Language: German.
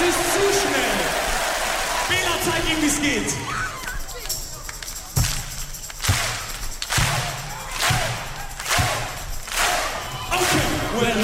ist zu schnell. Bela, zeig ihm, wie es geht. Okay, well.